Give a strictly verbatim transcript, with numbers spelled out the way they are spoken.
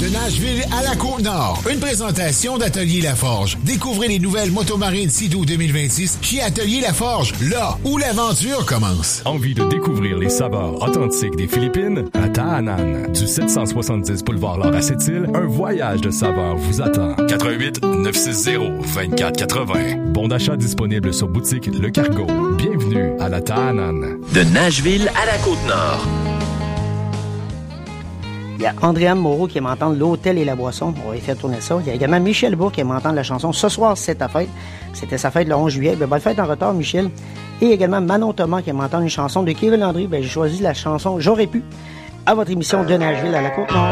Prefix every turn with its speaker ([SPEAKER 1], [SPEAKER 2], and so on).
[SPEAKER 1] De Nashville à la Côte-Nord, une présentation d'Atelier Laforge. Découvrez les nouvelles motomarines Sea-Doo deux mille vingt-six chez Atelier Laforge, là où l'aventure commence.
[SPEAKER 2] Envie de découvrir les saveurs authentiques des Philippines? À Taanan, du sept cent soixante-dix boulevard Laure à Sept-Îles, un voyage de saveurs vous attend. quatre un huit neuf six zéro deux quatre quatre zéro. Bon d'achat disponible sur boutique Le Cargo. Bienvenue à la Taanan.
[SPEAKER 3] De Nashville à la Côte-Nord.
[SPEAKER 4] Il y a Andréane Moreau qui aime entendre l'hôtel et la boisson. On va y faire tourner ça. Il y a également Michel Bourg qui aime entendre la chanson Ce soir, c'est ta fête. C'était sa fête le onze juillet. Ben, bonne fête en retard, Michel. Et également Manon Thomas qui aime entendre une chanson de Kevin Landry. Ben, j'ai choisi la chanson J'aurais pu à votre émission de Nashville à la Côte-Nord.